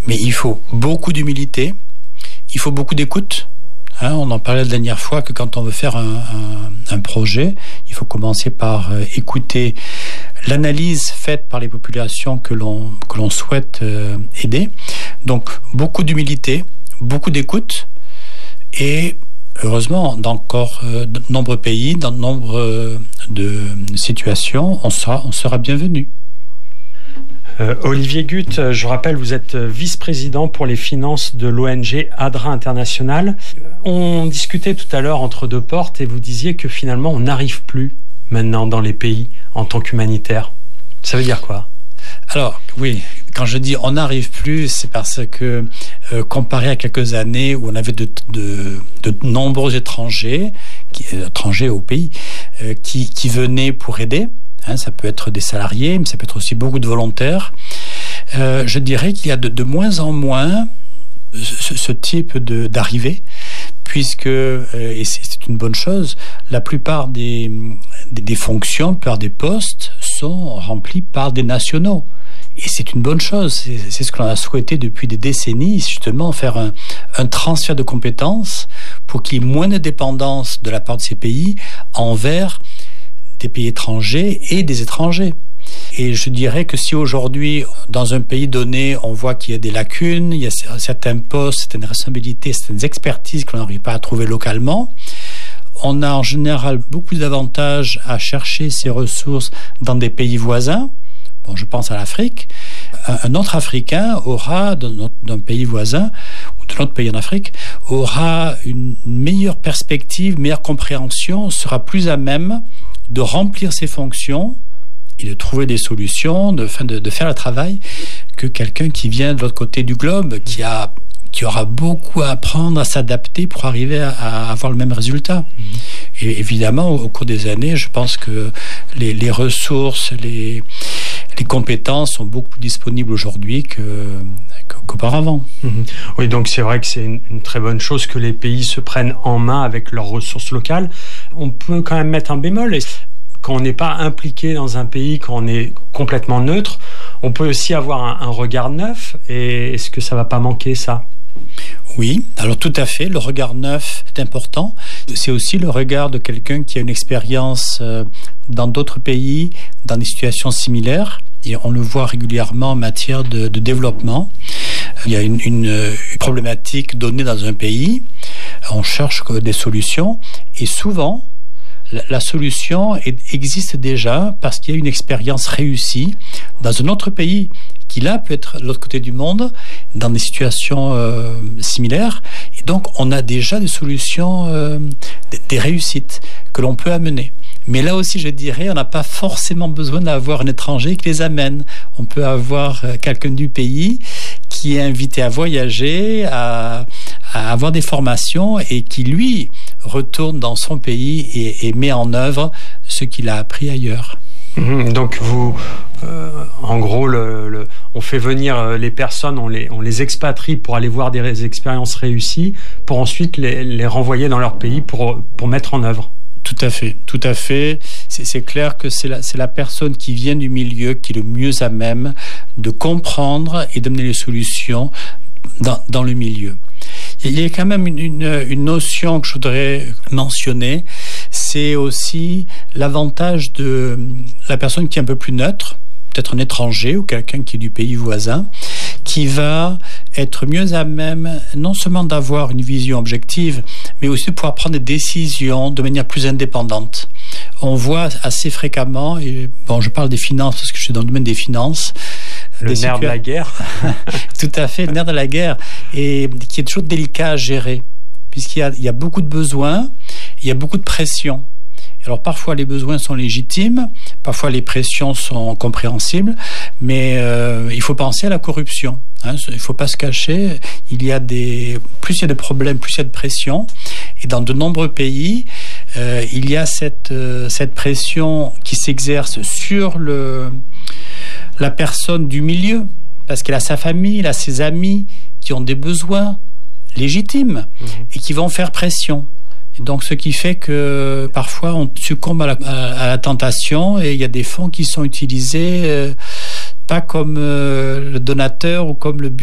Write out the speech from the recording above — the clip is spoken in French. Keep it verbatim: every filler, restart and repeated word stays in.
Mais il faut beaucoup d'humilité, il faut beaucoup d'écoute. Hein, on en parlait la dernière fois que quand on veut faire un, un, un projet, il faut commencer par euh, écouter l'analyse faite par les populations que l'on, que l'on souhaite euh, aider. Donc beaucoup d'humilité, beaucoup d'écoute et heureusement, dans encore euh, de nombreux pays, dans de nombreuses de situations, on sera, on sera bienvenu. Euh, Olivier Gut, je rappelle, vous êtes vice-président pour les finances de l'O N G ADRA International. On discutait tout à l'heure entre deux portes et vous disiez que finalement on n'arrive plus maintenant dans les pays en tant qu'humanitaire. Ça veut dire quoi ? Alors oui, quand je dis on n'arrive plus, c'est parce que euh, comparé à quelques années où on avait de, de, de nombreux étrangers, qui, étrangers au pays, euh, qui, qui venaient pour aider. Hein, ça peut être des salariés, mais ça peut être aussi beaucoup de volontaires. Euh, je dirais qu'il y a de, de moins en moins ce, ce type de, d'arrivée, puisque, euh, et c'est, c'est une bonne chose, la plupart des, des, des fonctions, la plupart des postes sont remplis par des nationaux. Et c'est une bonne chose, c'est, c'est ce que l'on a souhaité depuis des décennies, justement faire un, un transfert de compétences pour qu'il y ait moins de dépendance de la part de ces pays envers des pays étrangers et des étrangers. Et je dirais que si aujourd'hui, dans un pays donné, on voit qu'il y a des lacunes, il y a certains postes, certaines responsabilités, certaines expertises qu'on n'arrive pas à trouver localement, on a en général beaucoup plus d'avantages à chercher ces ressources dans des pays voisins. Bon, je pense à l'Afrique. Un autre Africain aura, d'un, d'un pays voisin, ou d'un autre pays en Afrique, aura une meilleure perspective, meilleure compréhension, sera plus à même de remplir ses fonctions et de trouver des solutions, de, de, de faire le travail, que quelqu'un qui vient de l'autre côté du globe, qui, a, qui aura beaucoup à apprendre, à s'adapter pour arriver à, à avoir le même résultat. Mmh. Et évidemment, au, au cours des années, je pense que les, les ressources, les, les compétences sont beaucoup plus disponibles aujourd'hui que, que, qu'auparavant. Mmh. Oui, donc c'est vrai que c'est une, une très bonne chose que les pays se prennent en main avec leurs ressources locales. On peut quand même mettre un bémol. Quand on n'est pas impliqué dans un pays, quand on est complètement neutre, on peut aussi avoir un, un regard neuf. Et est-ce que ça ne va pas manquer, ça ? Oui, alors tout à fait, le regard neuf est important. C'est aussi le regard de quelqu'un qui a une expérience dans d'autres pays, dans des situations similaires. Et on le voit régulièrement en matière de, de développement. Il y a une, une problématique donnée dans un pays, on cherche des solutions, et souvent, la, la solution est, existe déjà parce qu'il y a une expérience réussie dans un autre pays qui là peut être de l'autre côté du monde, dans des situations euh, similaires. Et donc, on a déjà des solutions, euh, des, des réussites que l'on peut amener. Mais là aussi, je dirais, on n'a pas forcément besoin d'avoir un étranger qui les amène. On peut avoir quelqu'un du pays qui est invité à voyager, à, à avoir des formations et qui, lui, retourne dans son pays et, et met en œuvre ce qu'il a appris ailleurs. Mmh, donc, vous, euh, en gros, le, le, on fait venir les personnes, on les, on les expatrie pour aller voir des expériences réussies, pour ensuite les, les renvoyer dans leur pays pour, pour mettre en œuvre. Tout à fait, tout à fait. C'est, c'est clair que c'est la, c'est la personne qui vient du milieu qui est le mieux à même de comprendre et d'amener les solutions dans, dans le milieu. Il y a quand même une, une, une notion que je voudrais mentionner, c'est aussi l'avantage de la personne qui est un peu plus neutre, peut-être un étranger ou quelqu'un qui est du pays voisin, qui va être mieux à même non seulement d'avoir une vision objective, mais aussi de pouvoir prendre des décisions de manière plus indépendante. On voit assez fréquemment, et bon, je parle des finances parce que je suis dans le domaine des finances, le nerf situa- de la guerre. Tout à fait, le nerf de la guerre, et qui est toujours délicat à gérer, puisqu'il y a, il y a beaucoup de besoins, il y a beaucoup de pression. Alors parfois les besoins sont légitimes, parfois les pressions sont compréhensibles, mais euh, il faut penser à la corruption. Hein, il ne faut pas se cacher. Il y a des, plus il y a de problèmes, plus il y a de pression. Et dans de nombreux pays, euh, il y a cette, euh, cette pression qui s'exerce sur le, la personne du milieu, parce qu'elle a sa famille, elle a ses amis qui ont des besoins légitimes mmh. et qui vont faire pression. Et donc, ce qui fait que parfois on succombe à la, à, à la tentation et il y a des fonds qui sont utilisés euh, pas comme euh, le donateur ou comme le